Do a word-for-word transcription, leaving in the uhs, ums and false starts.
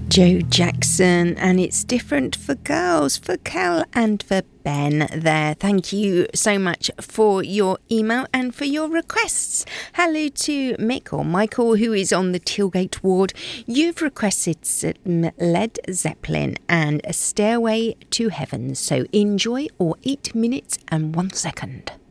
Joe Jackson, and it's different for girls, for Cal and for Ben there. Thank you so much for your email and for your requests. Hello to Mick or Michael, who is on the Tilgate ward. You've requested Led Zeppelin and A Stairway to Heaven. So enjoy, or eight minutes and one second.